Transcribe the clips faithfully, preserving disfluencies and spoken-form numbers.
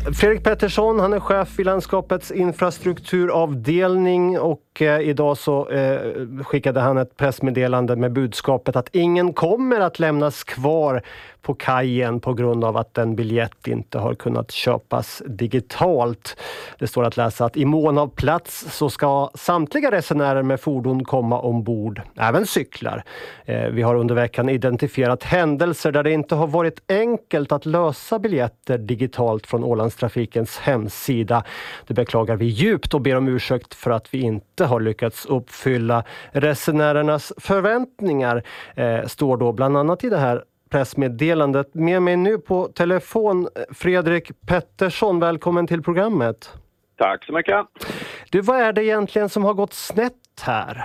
Fredrik Pettersson, han är chef i landskapets infrastrukturavdelning och eh, idag så eh, skickade han ett pressmeddelande med budskapet att ingen kommer att lämnas kvar på kajen på grund av att en biljett inte har kunnat köpas digitalt. Det står att läsa att i mån av plats så ska samtliga resenärer med fordon komma ombord, även cyklar. Eh, vi har under veckan identifierat händelser där det inte har varit enkelt att lösa biljetter digitalt från Ålandstrafikens hemsida. Det beklagar vi djupt och ber om ursäkt för att vi inte har lyckats uppfylla resenärernas förväntningar, eh, står då bland annat i det här pressmeddelandet. Med mig nu på telefon Fredrik Pettersson, välkommen till programmet. Tack så mycket. Du, vad är det egentligen som har gått snett här?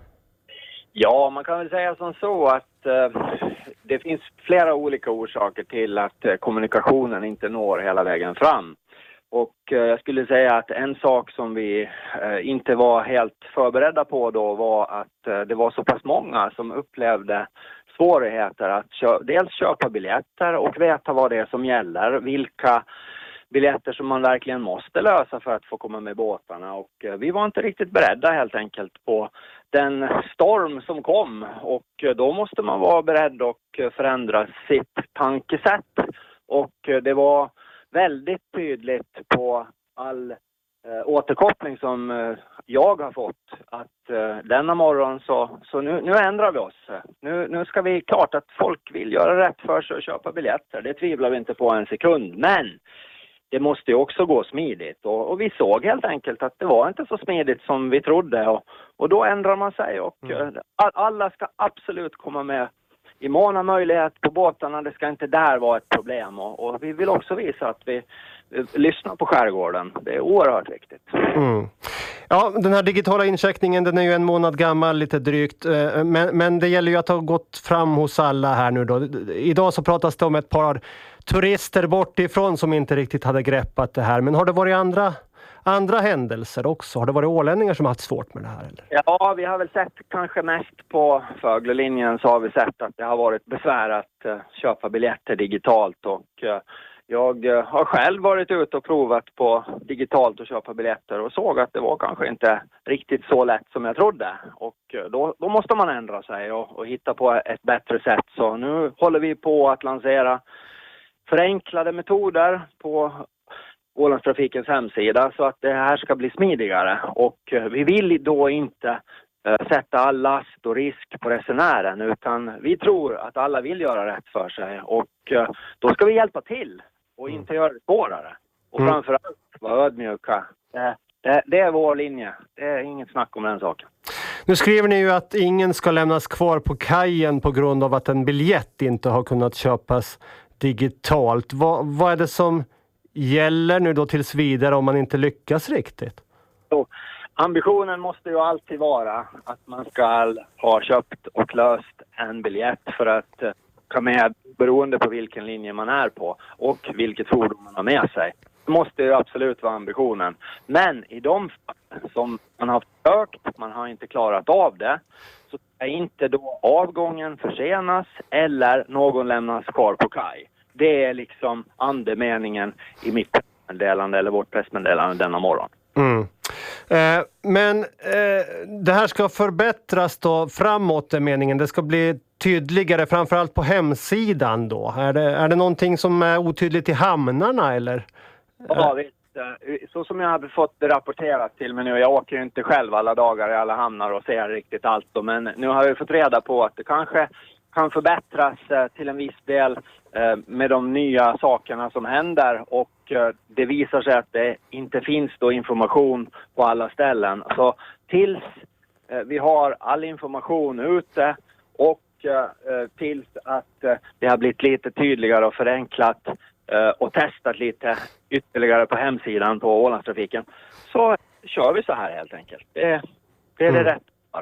Ja, man kan väl säga som så att eh, det finns flera olika orsaker till att eh, kommunikationen inte når hela vägen fram. Och eh, jag skulle säga att en sak som vi eh, inte var helt förberedda på då var att eh, det var så pass många som upplevde svårigheter att kö- dels köpa biljetter och veta vad det är som gäller, vilka biljetter som man verkligen måste lösa för att få komma med båtarna. Och eh, vi var inte riktigt beredda helt enkelt på den storm som kom, och eh, då måste man vara beredd och eh, förändra sitt tankesätt. Och eh, det var väldigt tydligt på all eh, återkoppling som eh, jag har fått att eh, denna morgon så, så nu, nu ändrar vi oss. Nu, nu ska vi, klart att folk vill göra rätt för sig och köpa biljetter. Det tvivlar vi inte på en sekund. Men det måste ju också gå smidigt. Och, och vi såg helt enkelt att det var inte så smidigt som vi trodde. Och, och då ändrar man sig. Och mm. eh, alla ska absolut komma med i mån av möjlighet på båtarna. Det ska inte där vara ett problem. Och, och vi vill också visa att vi, vi lyssnar på skärgården. Det är oerhört viktigt. Mm. Ja, den här digitala incheckningen, den är ju en månad gammal, lite drygt. Men, men det gäller ju att ha gått fram hos alla här nu då. Idag så pratas det om ett par turister bort ifrån som inte riktigt hade greppat det här. Men har det varit andra... Andra händelser också? Har det varit ålänningar som har haft svårt med det här? Eller? Ja, vi har väl sett kanske mest på Föglelinjen så har vi sett att det har varit besvär att uh, köpa biljetter digitalt. Och uh, jag uh, har själv varit ute och provat på digitalt att köpa biljetter och såg att det var kanske inte riktigt så lätt som jag trodde. Och uh, då, då måste man ändra sig och, och hitta på ett bättre sätt. Så nu håller vi på att lansera förenklade metoder på Ålandstrafikens hemsida så att det här ska bli smidigare, och vi vill då inte uh, sätta all last och risk på resenären, utan vi tror att alla vill göra rätt för sig, och uh, då ska vi hjälpa till och inte göra det svårare och mm. framförallt vara ödmjuka. Det, det, det är vår linje, det är inget snack om den saken. Nu skriver ni ju att ingen ska lämnas kvar på kajen på grund av att en biljett inte har kunnat köpas digitalt. Vad, vad är det som gäller nu då tills vidare om man inte lyckas riktigt? Så, ambitionen måste ju alltid vara att man ska ha köpt och löst en biljett för att uh, ta med, beroende på vilken linje man är på och vilket fordon man har med sig. Det måste ju absolut vara ambitionen. Men i de fall som man har försökt, man har inte klarat av det, så ska inte då avgången försenas eller någon lämnas kvar på kaj. Det är liksom andemeningen i mitt pressmeddelande eller vårt pressmeddelande denna morgon. Mm. Eh, men eh, det här ska förbättras då framåt, är meningen. Det ska bli tydligare, framförallt på hemsidan då. Är det, är det någonting som är otydligt i hamnarna eller? Ja, visst. Så som jag hade fått det rapporterat till mig nu, jag åker ju inte själv alla dagar i alla hamnar och ser riktigt allt då, men nu har vi fått reda på att det kanske kan förbättras eh, till en viss del eh, med de nya sakerna som händer, och eh, det visar sig att det inte finns då information på alla ställen. Så tills eh, vi har all information ute och eh, tills att eh, det har blivit lite tydligare och förenklat eh, och testat lite ytterligare på hemsidan på Ålandstrafiken, så kör vi så här helt enkelt. Det, det är det mm. rätt.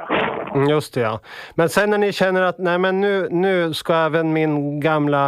Just det, ja. Men sen när ni känner att nej, men nu, nu ska även min gamla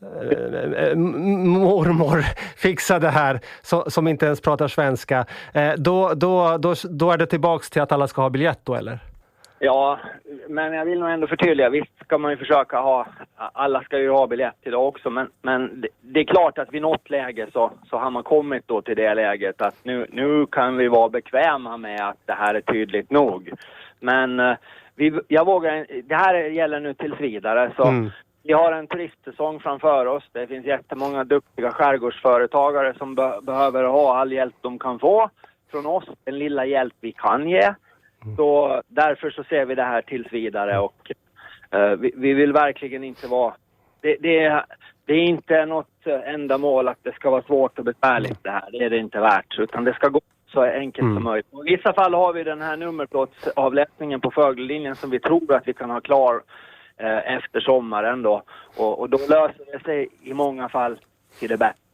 eh, mormor fixa det här så, som inte ens pratar svenska, eh, då, då, då, då är det tillbaks till att alla ska ha biljett då, eller? Ja, men jag vill nog ändå förtydliga. Visst ska man ju försöka ha, alla ska ju ha biljett till det också, men, men det, det är klart att vid något läge så, så har man kommit då till det läget att nu, nu kan vi vara bekväma med att det här är tydligt nog. Men uh, vi, jag vågar, det här gäller nu tills vidare, så mm. vi har en turistsäsong framför oss. Det finns jättemånga duktiga skärgårdsföretagare som be, behöver ha all hjälp de kan få från oss, den lilla hjälp vi kan ge. Så därför så ser vi det här tills vidare, och uh, vi, vi vill verkligen inte vara, det, det, det är inte något enda mål att det ska vara svårt och besvärligt det här, det är det inte värt, utan det ska gå så enkelt mm. som möjligt. Och i vissa fall har vi den här nummerplåtsavläsningen på Fögellinjen som vi tror att vi kan ha klar uh, efter sommaren då, och, och då löser det sig i många fall till det bättre.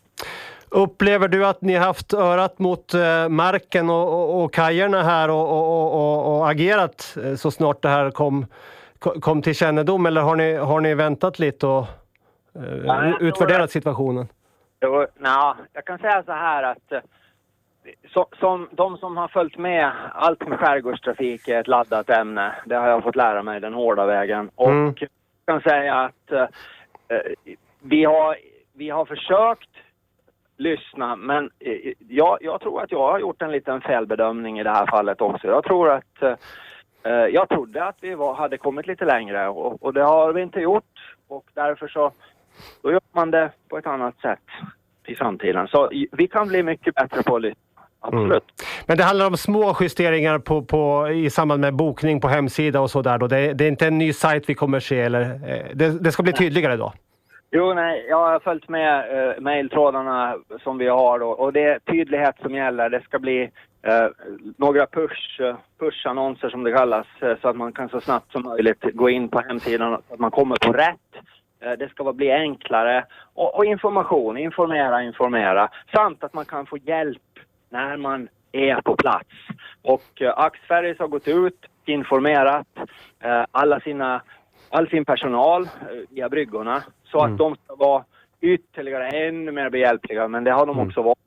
Upplever du att ni har haft örat mot eh, marken och, och, och kajerna här och, och, och, och agerat eh, så snart det här kom, kom till kännedom, eller har ni, har ni väntat lite och eh, ja, utvärderat situationen? Jo, nej, jag kan säga så här att eh, så, som de som har följt med allt med skärgårdstrafik är ett laddat ämne. Det har jag fått lära mig den hårda vägen. Och mm. jag kan säga att eh, vi, har, vi har försökt lyssna, men eh, jag, jag tror att jag har gjort en liten felbedömning i det här fallet också. Jag tror att eh, jag trodde att vi var, hade kommit lite längre, och, och det har vi inte gjort, och därför så då gör man det på ett annat sätt i framtiden. Så vi kan bli mycket bättre på att lyssna. Absolut. Mm. Men det handlar om små justeringar på, på, i samband med bokning på hemsida och sådär då. Det, det är inte en ny sajt vi kommer se, eller eh, det, det ska bli tydligare då? Jo, nej, jag har följt med eh, mejltrådarna som vi har då, och det är tydlighet som gäller. Det ska bli eh, några push, push-annonser som det kallas, eh, så att man kan så snabbt som möjligt gå in på hemsidan så att man kommer på rätt. Eh, det ska bli enklare, och, och information, informera, informera. Samt att man kan få hjälp när man är på plats. Och eh, Axferries har gått ut, informerat eh, alla sina, all sin personal eh, via bryggorna, så att mm. de ska vara ytterligare ännu mer behjälpliga, men det har de också varit.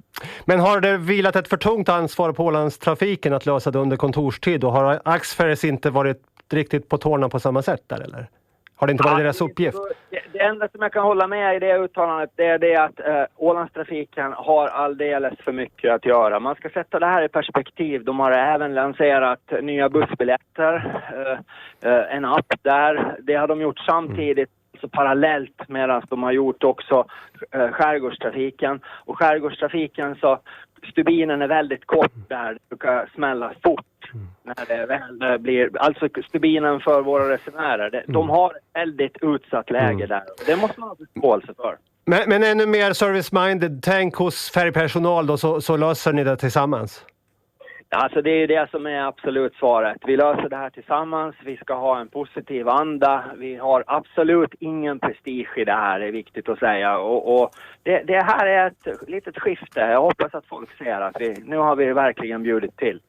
Men har det vilat ett för tungt ansvar på Ålandstrafiken att lösa det under kontorstid, och har Axferries inte varit riktigt på tårna på samma sätt där, eller? Har det inte varit ja, deras uppgift? Det, det enda som jag kan hålla med i det uttalandet, det är det att eh, Ålandstrafiken har alldeles för mycket att göra. Man ska sätta det här i perspektiv. De har även lanserat nya bussbiljetter, eh, eh, en app där. Det har de gjort samtidigt. Mm. Så parallellt medan de har gjort också eh, skärgårdstrafiken. Och skärgårdstrafiken, så stubinen är väldigt kort där. Det brukar smälla fort när det väl blir, alltså stubinen för våra resenärer. Det, de har ett väldigt utsatt läge där. Det måste man ha förståelse för. Men, men ännu mer service-minded, tänk hos färgpersonal då, så, så löser ni det tillsammans? Alltså det är det som är absolut svaret. Vi löser det här tillsammans. Vi ska ha en positiv anda. Vi har absolut ingen prestige i det här, det är viktigt att säga. Och, och det, det här är ett litet skifte. Jag hoppas att folk ser att vi, nu har vi verkligen bjudit till.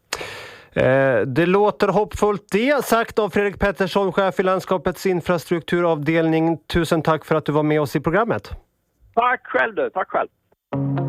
Eh, det låter hoppfullt det, sagt av Fredrik Pettersson, chef i landskapets infrastrukturavdelning. Tusen tack för att du var med oss i programmet. Tack själv du, tack själv.